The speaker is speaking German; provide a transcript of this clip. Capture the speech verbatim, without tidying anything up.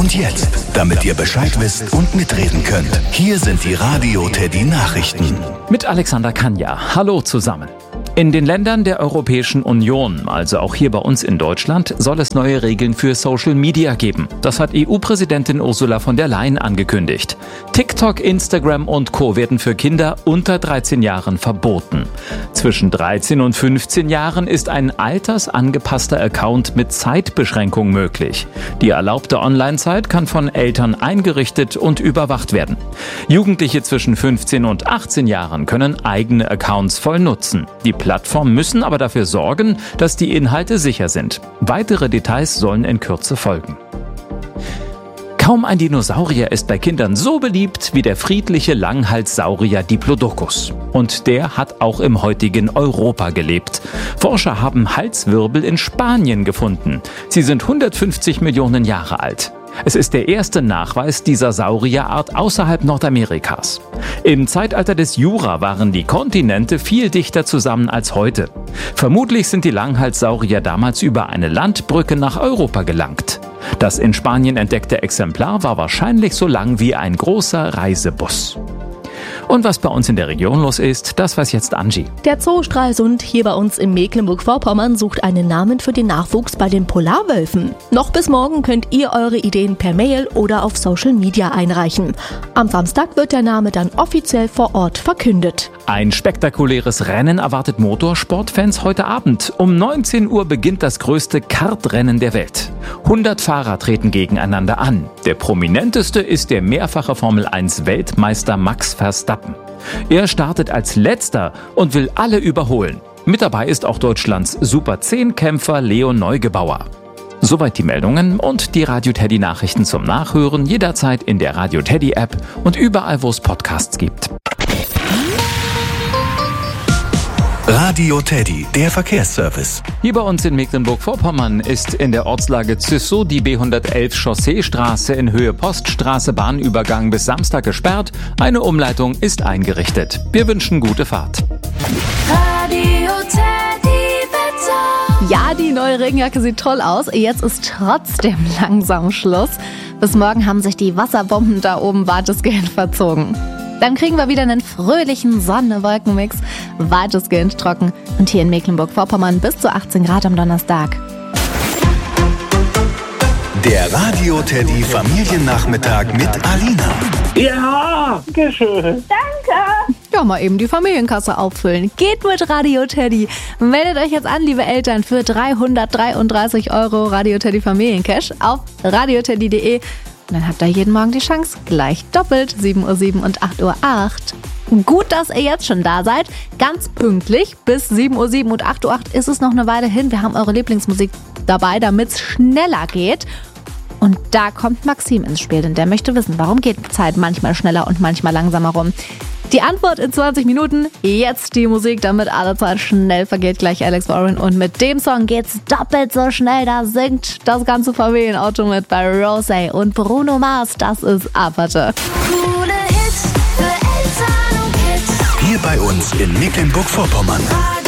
Und jetzt, damit ihr Bescheid wisst und mitreden könnt, hier sind die Radio Teddy Nachrichten. Mit Alexander Kanja. Hallo zusammen. In den Ländern der Europäischen Union, also auch hier bei uns in Deutschland, soll es neue Regeln für Social Media geben. Das hat E U-Präsidentin Ursula von der Leyen angekündigt. TikTok, Instagram und Co. werden für Kinder unter dreizehn Jahren verboten. Zwischen dreizehn und fünfzehn Jahren ist ein altersangepasster Account mit Zeitbeschränkung möglich. Die erlaubte Online-Zeit kann von Eltern eingerichtet und überwacht werden. Jugendliche zwischen fünfzehn und achtzehn Jahren können eigene Accounts voll nutzen. Die Plattformen müssen aber dafür sorgen, dass die Inhalte sicher sind. Weitere Details sollen in Kürze folgen. Kaum ein Dinosaurier ist bei Kindern so beliebt wie der friedliche Langhalssaurier Diplodocus. Und der hat auch im heutigen Europa gelebt. Forscher haben Halswirbel in Spanien gefunden. Sie sind hundertfünfzig Millionen Jahre alt. Es ist der erste Nachweis dieser Saurierart außerhalb Nordamerikas. Im Zeitalter des Jura waren die Kontinente viel dichter zusammen als heute. Vermutlich sind die Langhalssaurier damals über eine Landbrücke nach Europa gelangt. Das in Spanien entdeckte Exemplar war wahrscheinlich so lang wie ein großer Reisebus. Und was bei uns in der Region los ist, das weiß jetzt Angie. Der Zoo Stralsund hier bei uns in Mecklenburg-Vorpommern sucht einen Namen für den Nachwuchs bei den Polarwölfen. Noch bis morgen könnt ihr eure Ideen per Mail oder auf Social Media einreichen. Am Samstag wird der Name dann offiziell vor Ort verkündet. Ein spektakuläres Rennen erwartet Motorsportfans heute Abend. Um neunzehn Uhr beginnt das größte Kartrennen der Welt. hundert Fahrer treten gegeneinander an. Der prominenteste ist der mehrfache Formel eins Weltmeister Max Verstappen. Er startet als Letzter und will alle überholen. Mit dabei ist auch Deutschlands Super zehn Kämpfer Leon Neugebauer. Soweit die Meldungen und die Radio Teddy Nachrichten zum Nachhören jederzeit in der Radio Teddy App und überall, wo es Podcasts gibt. Radio Teddy, der Verkehrsservice. Hier bei uns in Mecklenburg-Vorpommern ist in der Ortslage Züssow die B hundertelf Chausseestraße in Höhe Poststraße Bahnübergang bis Samstag gesperrt. Eine Umleitung ist eingerichtet. Wir wünschen gute Fahrt. Radio Teddy Wetter. Ja, die neue Regenjacke sieht toll aus. Jetzt ist trotzdem langsam Schluss. Bis morgen haben sich die Wasserbomben da oben weitestgehend verzogen. Dann kriegen wir wieder einen fröhlichen Sonne-Wolkenmix, weitestgehend trocken und hier in Mecklenburg-Vorpommern bis zu achtzehn Grad am Donnerstag. Der Radio Teddy Familiennachmittag mit Alina. Ja, geschön. Danke. Ja, mal eben die Familienkasse auffüllen. Geht mit Radio Teddy. Meldet euch jetzt an, liebe Eltern, für dreihundertdreiunddreißig Euro Radio Teddy Familiencash auf radioteddy punkt de. Und dann habt ihr jeden Morgen die Chance, gleich doppelt, sieben Uhr sieben und acht Uhr acht. Gut, dass ihr jetzt schon da seid. Ganz pünktlich, bis sieben Uhr sieben und acht Uhr acht ist es noch eine Weile hin. Wir haben eure Lieblingsmusik dabei, damit es schneller geht. Und da kommt Maxim ins Spiel, denn der möchte wissen, warum geht Zeit manchmal schneller und manchmal langsamer rum. Die Antwort in zwanzig Minuten, jetzt die Musik, damit alle Zeit schnell vergeht, gleich Alex Warren. Und mit dem Song geht's doppelt so schnell, da singt das ganze Familienauto mit bei Rosé und Bruno Mars, das ist Aperte. Coole Hits für Eltern und Kids. Hier bei uns in Mecklenburg-Vorpommern.